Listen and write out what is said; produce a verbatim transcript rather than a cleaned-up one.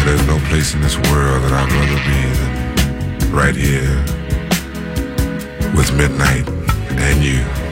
there's no place in this world that I'd rather be than right here with midnight and you.